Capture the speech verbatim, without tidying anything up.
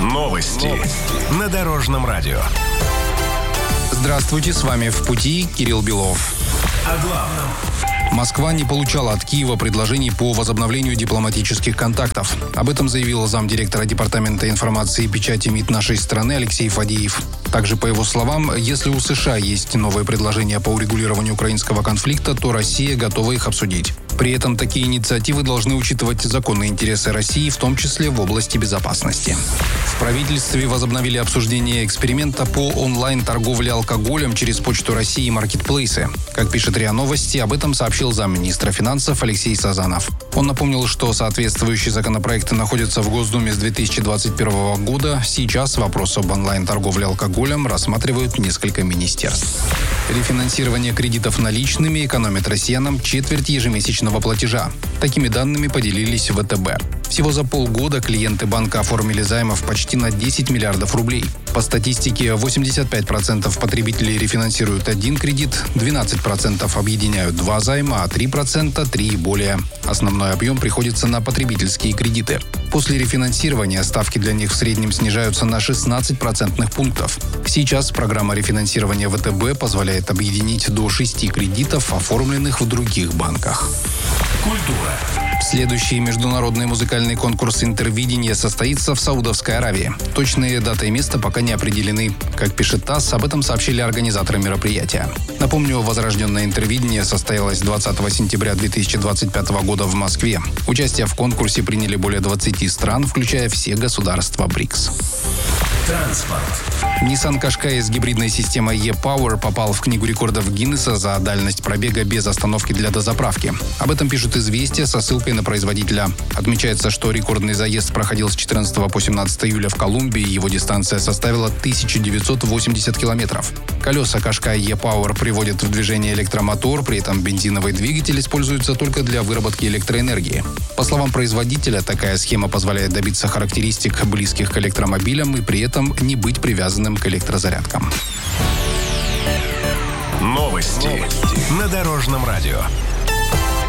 Новости, Новости на Дорожном радио. Здравствуйте, с вами «В пути» Кирилл Белов. О главном. Москва не получала от Киева предложений по возобновлению дипломатических контактов. Об этом заявил замдиректора Департамента информации и печати МИД нашей страны Алексей Фадеев. Также, по его словам, если у США есть новые предложения по урегулированию украинского конфликта, то Россия готова их обсудить. При этом такие инициативы должны учитывать законные интересы России, в том числе в области безопасности. В правительстве возобновили обсуждение эксперимента по онлайн-торговле алкоголем через Почту России и маркетплейсы. Как пишет РИА Новости, об этом сообщил замминистра финансов Алексей Сазанов. Он напомнил, что соответствующие законопроекты находятся в Госдуме с две тысячи двадцать первого года. Сейчас вопрос об онлайн-торговле алкоголем рассматривают несколько министерств. Рефинансирование кредитов наличными экономит россиянам четверть ежемесячного платежа. Такими данными поделились в ВТБ. Всего за полгода клиенты банка оформили займов почти на десять миллиардов рублей. По статистике, восемьдесят пять процентов потребителей рефинансируют один кредит, двенадцать процентов объединяют два займа, а три процента – три и более. Основной объем приходится на потребительские кредиты. После рефинансирования ставки для них в среднем снижаются на шестнадцать процентных пунктов. Сейчас программа рефинансирования ВТБ позволяет объединить до шести кредитов, оформленных в других банках. Культура. Следующий международный музыкальный конкурс «Интервидение» состоится в Саудовской Аравии. Точные даты и место пока не определены. Как пишет ТАСС, об этом сообщили организаторы мероприятия. Напомню, возрожденное «Интервидение» состоялось двадцатого сентября две тысячи двадцать пятого года в Москве. Участие в конкурсе приняли более двадцати стран, включая все государства БРИКС. Транспорт. Nissan Qashqai с гибридной системой e-Power попал в Книгу рекордов Гиннесса за дальность пробега без остановки для дозаправки. Об этом пишут «Известия» со ссылкой на производителя. Отмечается, что рекордный заезд проходил с четырнадцатого по семнадцатое июля в Колумбии. Его дистанция составила тысяча девятьсот восемьдесят километров. Колеса Qashqai e-Power приводят в движение электромотор, при этом бензиновый двигатель используется только для выработки электроэнергии. По словам производителя, такая схема позволяет добиться характеристик, близких к электромобилям, и при этом не быть привязанным к электрозарядкам. Новости, Новости на Дорожном радио.